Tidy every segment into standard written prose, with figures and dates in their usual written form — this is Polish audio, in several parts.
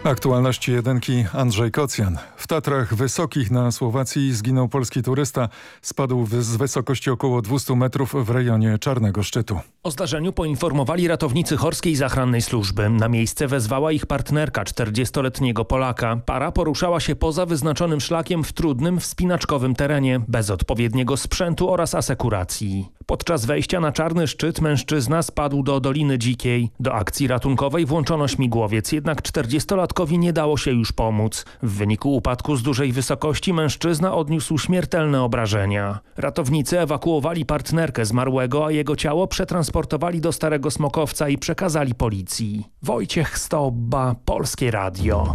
Aktualności jedynki, Andrzej Kocjan. W Tatrach Wysokich na Słowacji zginął polski turysta. Spadł z wysokości około 200 metrów w rejonie Czarnego Szczytu. O zdarzeniu poinformowali ratownicy Horskiej Zachrannej Służby. Na miejsce wezwała ich partnerka, 40-letniego Polaka. Para poruszała się poza wyznaczonym szlakiem w trudnym, wspinaczkowym terenie, bez odpowiedniego sprzętu oraz asekuracji. Podczas wejścia na Czarny Szczyt mężczyzna spadł do Doliny Dzikiej. Do akcji ratunkowej włączono śmigłowiec, jednak 40-latkowi nie dało się już pomóc. W wyniku upadku z dużej wysokości mężczyzna odniósł śmiertelne obrażenia. Ratownicy ewakuowali partnerkę zmarłego, a jego ciało przetransportowali do Starego Smokowca i przekazali policji. Wojciech Stobba, Polskie Radio.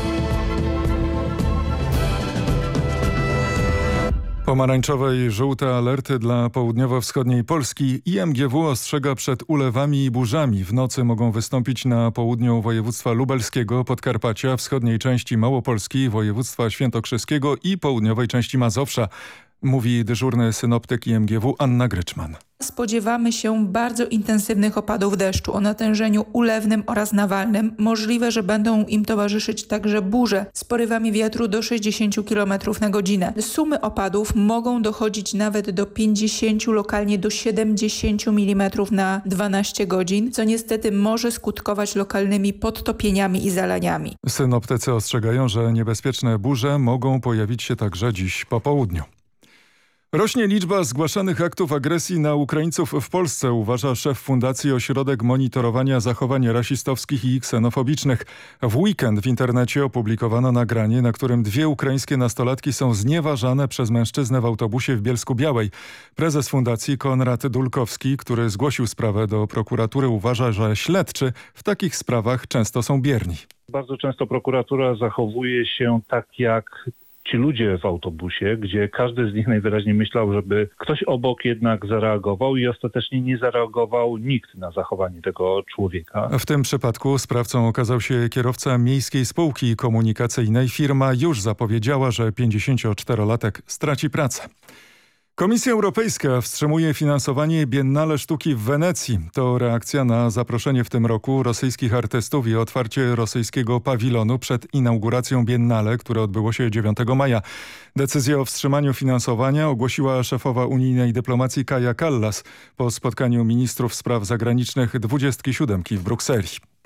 Pomarańczowe i żółte alerty dla południowo-wschodniej Polski. IMGW ostrzega przed ulewami i burzami. W nocy mogą wystąpić na południu województwa lubelskiego, Podkarpacia, wschodniej części Małopolski, województwa świętokrzyskiego i południowej części Mazowsza. Mówi dyżurny synoptyk IMGW Anna Gryczman. Spodziewamy się bardzo intensywnych opadów deszczu o natężeniu ulewnym oraz nawalnym. Możliwe, że będą im towarzyszyć także burze z porywami wiatru do 60 km na godzinę. Sumy opadów mogą dochodzić nawet do 50, lokalnie do 70 mm na 12 godzin, co niestety może skutkować lokalnymi podtopieniami i zalaniami. Synoptycy ostrzegają, że niebezpieczne burze mogą pojawić się także dziś po południu. Rośnie liczba zgłaszanych aktów agresji na Ukraińców w Polsce, uważa szef Fundacji Ośrodek Monitorowania Zachowań Rasistowskich i Ksenofobicznych. W weekend w internecie opublikowano nagranie, na którym dwie ukraińskie nastolatki są znieważane przez mężczyznę w autobusie w Bielsku-Białej. Prezes fundacji Konrad Dulkowski, który zgłosił sprawę do prokuratury, uważa, że śledczy w takich sprawach często są bierni. Bardzo często prokuratura zachowuje się tak jak ci ludzie w autobusie, gdzie każdy z nich najwyraźniej myślał, żeby ktoś obok jednak zareagował i ostatecznie nie zareagował nikt na zachowanie tego człowieka. W tym przypadku sprawcą okazał się kierowca miejskiej spółki komunikacyjnej. Firma już zapowiedziała, że 54-latek straci pracę. Komisja Europejska wstrzymuje finansowanie Biennale Sztuki w Wenecji. To reakcja na zaproszenie w tym roku rosyjskich artystów i otwarcie rosyjskiego pawilonu przed inauguracją Biennale, które odbyło się 9 maja. Decyzję o wstrzymaniu finansowania ogłosiła szefowa unijnej dyplomacji Kaja Kallas po spotkaniu ministrów spraw zagranicznych 27 w Brukseli.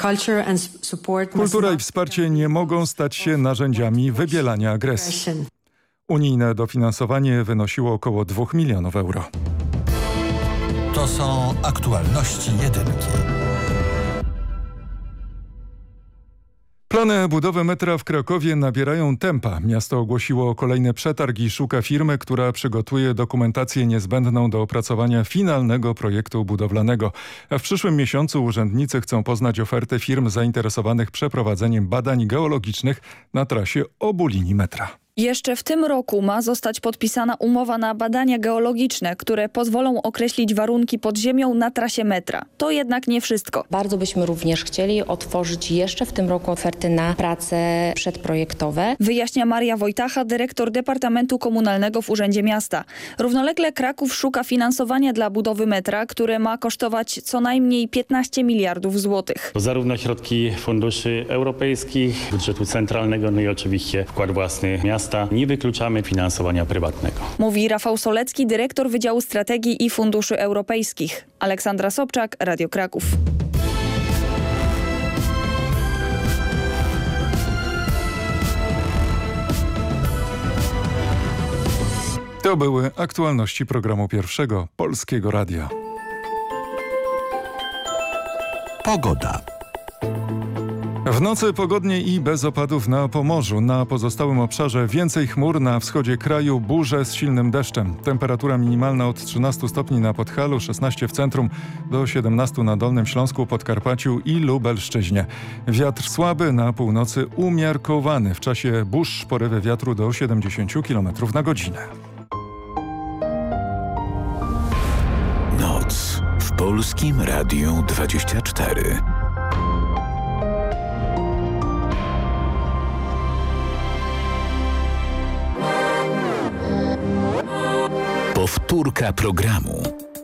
Kultura i wsparcie nie mogą stać się narzędziami wybielania agresji. Unijne dofinansowanie wynosiło około 2 milionów euro. To są aktualności jedynki. Plany budowy metra w Krakowie nabierają tempa. Miasto ogłosiło kolejny przetarg i szuka firmy, która przygotuje dokumentację niezbędną do opracowania finalnego projektu budowlanego. A w przyszłym miesiącu urzędnicy chcą poznać ofertę firm zainteresowanych przeprowadzeniem badań geologicznych na trasie obu linii metra. Jeszcze w tym roku ma zostać podpisana umowa na badania geologiczne, które pozwolą określić warunki pod ziemią na trasie metra. To jednak nie wszystko. Bardzo byśmy również chcieli otworzyć jeszcze w tym roku oferty na prace przedprojektowe. Wyjaśnia Maria Wojtacha, dyrektor Departamentu Komunalnego w Urzędzie Miasta. Równolegle Kraków szuka finansowania dla budowy metra, które ma kosztować co najmniej 15 miliardów złotych. Zarówno środki funduszy europejskich, budżetu centralnego, no i oczywiście wkład własny miasta. Nie wykluczamy finansowania prywatnego. Mówi Rafał Solecki, dyrektor Wydziału Strategii i Funduszy Europejskich. Aleksandra Sobczak, Radio Kraków. To były aktualności programu pierwszego Polskiego Radia. Pogoda. W nocy pogodnie i bez opadów na Pomorzu. Na pozostałym obszarze więcej chmur, na wschodzie kraju burze z silnym deszczem. Temperatura minimalna od 13 stopni na Podhalu, 16 w centrum, do 17 na Dolnym Śląsku, Podkarpaciu i Lubelszczyźnie. Wiatr słaby, na północy umiarkowany. W czasie burz porywy wiatru do 70 km na godzinę. Noc w Polskim Radiu 24. Powtórka programu.